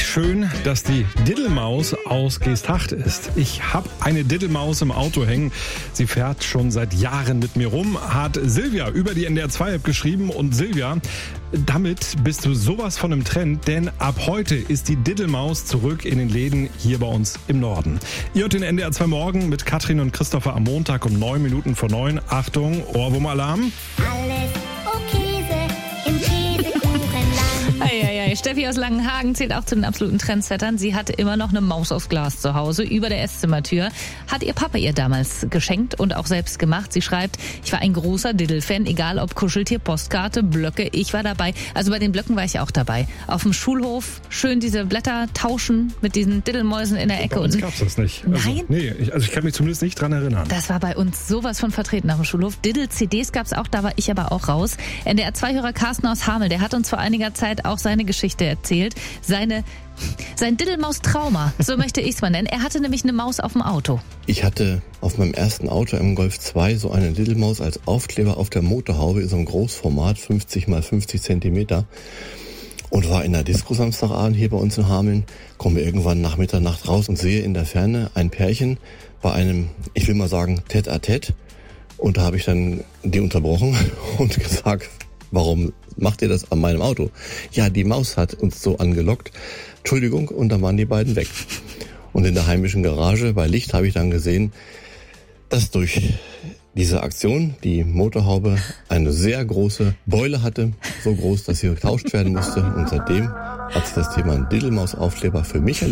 schön, dass die Diddelmaus aus Geesthacht ist. Ich habe eine Diddelmaus im Auto hängen. Sie fährt schon seit Jahren mit mir rum, hat Silvia über die NDR 2-App geschrieben. Und Silvia, damit bist du sowas von im Trend, denn ab heute ist die Diddelmaus zurück in den Läden hier bei uns im Norden. Ihr hört den NDR 2 Morgen mit Katrin und Christopher am Montag um 9 Minuten vor 9. Achtung, Ohrwurm-Alarm. Alles okay im Käsekuchenland. Eieiei, Steffi aus Langenhagen zählt auch zu den absoluten Trendsettern. Sie hatte immer noch eine Maus aus Glas zu Hause über der Esszimmertür. Hat ihr Papa ihr damals geschenkt und auch selbst gemacht. Sie schreibt, ich war ein großer Diddel-Fan, egal ob Kuscheltier, Postkarte, Blöcke, ich war dabei. Also bei den Blöcken war ich auch dabei. Auf dem Schulhof schön diese Blätter tauschen mit diesen Diddelmäusen in der Ecke. Bei uns gab's das nicht. Nein? Ich kann mich zumindest nicht dran erinnern. Das war bei uns sowas von vertreten auf dem Schulhof. Diddel-CDs gab's auch, da war ich aber auch raus. NDR 2-Hörer Carsten aus Hameln, der hat uns vor einiger Zeit auch seine Geschichte erzählt. Sein Diddelmaus-Trauma, so möchte ich es mal nennen. Er hatte nämlich eine Maus auf dem Auto. Ich hatte auf meinem ersten Auto, einem Golf 2, so eine Diddelmaus als Aufkleber auf der Motorhaube in so einem Großformat, 50 mal 50 Zentimeter. Und war in der Disco Samstagabend hier bei uns in Hameln, komme irgendwann nach Mitternacht raus und sehe in der Ferne ein Pärchen bei einem, ich will mal sagen, Tête-à-Tête. Und da habe ich dann die unterbrochen und gesagt, warum macht ihr das an meinem Auto? Ja, die Maus hat uns so angelockt. Entschuldigung, und dann waren die beiden weg. Und in der heimischen Garage bei Licht habe ich dann gesehen, dass durch diese Aktion die Motorhaube eine sehr große Beule hatte, so groß, dass sie getauscht werden musste. Und seitdem hat sich das Thema Diddelmaus-Aufkleber für mich erledigt.